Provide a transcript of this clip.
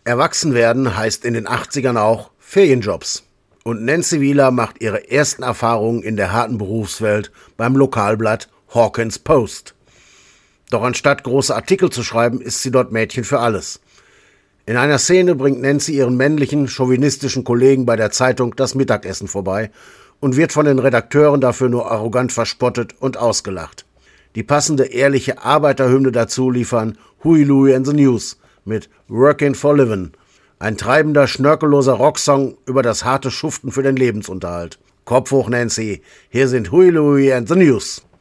Erwachsen werden heißt in den 80ern auch Ferienjobs. Und Nancy Wheeler macht ihre ersten Erfahrungen in der harten Berufswelt beim Lokalblatt Hawkins Post. Doch anstatt große Artikel zu schreiben, ist sie dort Mädchen für alles. In einer Szene bringt Nancy ihren männlichen, chauvinistischen Kollegen bei der Zeitung das Mittagessen vorbei und wird von den Redakteuren dafür nur arrogant verspottet und ausgelacht. Die passende, ehrliche Arbeiterhymne dazu liefern Huey Louie and the News mit Workin' for Livin', ein treibender, schnörkelloser Rocksong über das harte Schuften für den Lebensunterhalt. Kopf hoch, Nancy, hier sind Huey Louie and the News.